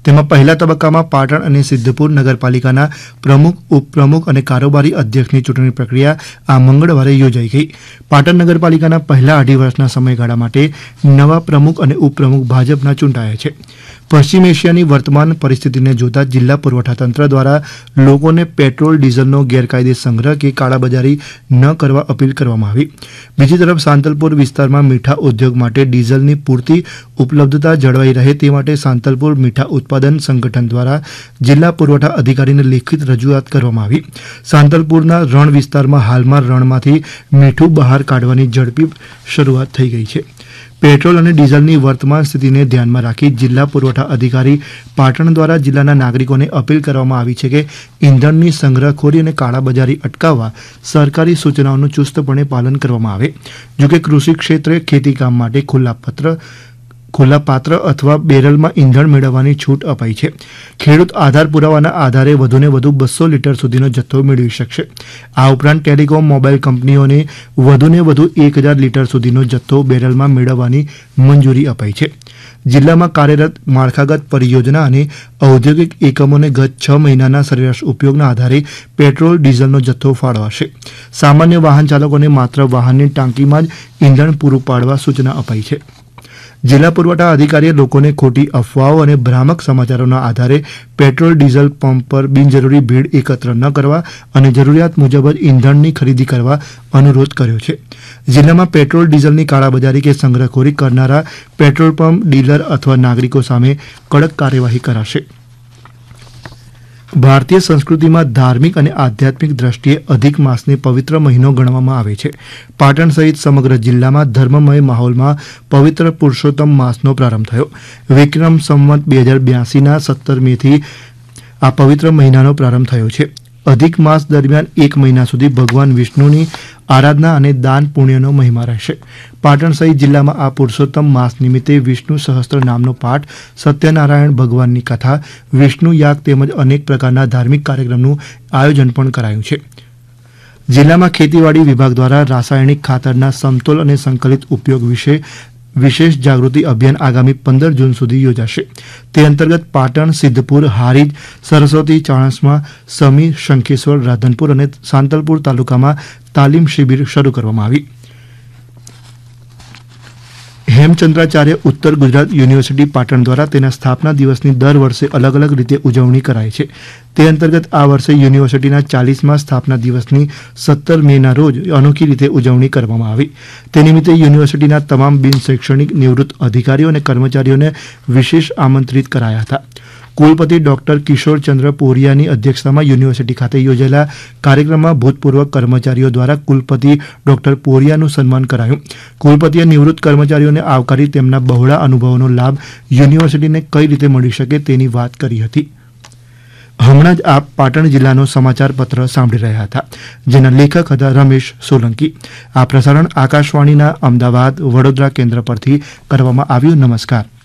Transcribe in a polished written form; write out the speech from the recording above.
તેમાં પહેલા તબક્કામાં પાટણ અને સિદ્ધપુર નગરપાલિકાના પ્રમુખ, ઉપપ્રમુખ અને કારોબારી અધ્યક્ષની ચૂંટણી પ્રક્રિયા આ મંગળવારે યોજાઈ ગઈ. પાટણ નગરપાલિકાના પહેલા અઢી વર્ષના સમયગાળા માટે નવા પ્રમુખ અને ઉપપ્રમુખ ભાજપના ચૂંટાયા છે. પશ્ચિમ એશિયાની વર્તમાન પરિસ્થિતિને જોતા જિલ્લા પુરવઠા તંત્ર દ્વારા લોકોને પેટ્રોલ ડીઝલનો ગેરકાયદે સંગ્રહ કે કાળાબજારી ન કરવા અપીલ કરવામાં આવી. બીજી તરફ સાંતલપુર વિસ્તારમાં મીઠા ઉદ્યોગ માટે ડીઝલની પૂરતી ઉપલબ્ધતા જળવાઈ રહે તે માટે સાંતલપુર મીઠા ઉત્પાદન સંગઠન દ્વારા જિલ્લા પુરવઠા અધિકારીને લેખિત રજૂઆત કરવામાં આવી. સાંતલપુરના રણ વિસ્તારમાં હાલમાં રણમાંથી મીઠું બહાર કાઢવાની ઝડપી શરૂઆત થઈ ગઈ છે. પેટ્રોલ અને ડીઝલની વર્તમાન સ્થિતિને ધ્યાનમાં રાખી જિલ્લા પુરવઠા અધિકારી પાટણ દ્વારા જિલ્લાના નાગરિકોને અપીલ કરવામાં આવી છે કે ઇંધણની સંગ્રહખોરી અને કાળાબજારી અટકાવવા સરકારી સૂચનાઓનું ચુસ્તપણે પાલન કરવામાં આવે. જોકે કૃષિ ક્ષેત્રે ખેતીકામ માટે ખુલ્લા પાત્ર અથવા બેરલમાં ઇંધણ મેળવવાની છૂટ અપાઈ છે. ખેડૂત આધાર પુરાવાના આધારે વધુને વધુ 200 લીટર સુધીનો જથ્થો મેળવી શકશે. આ ઉપરાંત ટેલિકોમ મોબાઈલ કંપનીઓને વધુને વધુ 1000 લીટર સુધીનો જથ્થો બેરલમાં મેળવવાની મંજૂરી અપાઈ છે. જિલ્લામાં કાર્યરત માળખાગત પરિયોજના અને ઔદ્યોગિક એકમોને ગત 6 મહિનાના સરેરાશ ઉપયોગના આધારે પેટ્રોલ ડીઝલનો જથ્થો ફાળવાશે. સામાન્ય વાહન ચાલકોને માત્ર વાહનની ટાંકીમાં જ ઇંધણ પૂરું પાડવા સૂચના અપાઈ છે. જિલ્લા પુરવઠા અધિકારીએ લોકોને ખોટી અફવાઓ અને ભ્રામક સમાચારોના આધારે પેટ્રોલ ડીઝલ પંપ પર બિનજરૂરી ભીડ એકત્ર ન કરવા અને જરૂરિયાત મુજબ જ ઇંધણની ખરીદી કરવા અનુરોધ કર્યો છે. જિલ્લામાં પેટ્રોલ ડીઝલની કાળાબજારી કે સંગ્રહખોરી કરનારા પેટ્રોલ પંપ ડીલર અથવા નાગરિકો સામે કડક કાર્યવાહી કરાશે. ભારતીય સંસ્કૃતિમાં ધાર્મિક અને આધ્યાત્મિક દ્રષ્ટિએ અધિક માસને પવિત્ર મહિનો ગણવામાં આવે છે. પાટણ સહિત સમગ્ર જિલ્લામાં ધર્મમય માહોલમાં પવિત્ર પુરુષોત્તમ માસનો પ્રારંભ થયો. વિક્રમ સંવત 2082ના 17 મેથી આ પવિત્ર મહિનાનો પ્રારંભ થયો છે. અધિક માસ દરમિયાન 1 મહિના સુધી ભગવાન વિષ્ણુની આરાધના અને દાન પુણ્યનો મહિમા રહેશે. પાટણ સહિત જિલ્લામાં આ પુરુષોત્તમ માસ નિમિત્તે વિષ્ણુ સહસ્ત્ર નામનો પાઠ, સત્યનારાયણ ભગવાનની કથા, વિષ્ણુ યાગ તેમજ અનેક પ્રકારના ધાર્મિક કાર્યક્રમનું આયોજન પણ કરાયું છે. જિલ્લામાં ખેતીવાડી વિભાગ દ્વારા રાસાયણિક ખાતરના સમતોલ અને સંકલિત ઉપયોગ વિશે વિશેષ જાગૃતિ અભિયાન આગામી 15 જૂન સુધી યોજાશે. તે અંતર્ગત પાટણ, સિદ્ધપુર, હારીજ, સરસ્વતી, ચાણસ્મા, સમી, શંખેશ્વર, રાધનપુર અને સાંતલપુર તાલુકામાં તાલીમ શિબિર શરૂ કરવામાં આવી. હેમચંદ્રાચાર્ય ઉત્તર ગુજરાત યુનિવર્સિટી પાટણ દ્વારા તેના સ્થાપના દિવસની દર વર્ષે અલગ અલગ રીતે ઉજવણી કરાય છે. તે અંતર્ગત આ વર્ષે યુનિવર્સિટીના 40મા સ્થાપના દિવસની 17 મેના રોજ અનોખી રીતે ઉજવણી કરવામાં આવી. તે નિમિત્તે યુનિવર્સિટીના તમામ બિન શૈક્ષણિક નિવૃત્ત અધિકારીઓ અને કર્મચારીઓને વિશેષ આમંત્રિત કરાયા હતા. કુલપતિ ડોક્ટર કિશોરચંદ્ર પોરિયાની અધ્યક્ષતામાં યુનિવર્સિટી ખાતે યોજાયેલા કાર્યક્રમમાં ભૂતપૂર્વ કર્મચારીઓ દ્વારા કુલપતિ ડોક્ટર પોરિયાનું સન્માન કરાયું. કુલપતિએ નિવૃત્ત કર્મચારીઓને આવકારી તેમના બહોળા અનુભવોનો લાભ યુનિવર્સિટીને કઈ રીતે મળી શકે તેની વાત કરી હતી. હમણાં જ આપ પાટણ જિલ્લાનો સમાચાર પત્ર સાંભળી રહ્યા હતા, જેના લેખક હતા રમેશ સોલંકી. આ પ્રસારણ આકાશવાણીના અમદાવાદ, વડોદરા કેન્દ્ર પરથી કરવામાં આવ્યું. નમસ્કાર.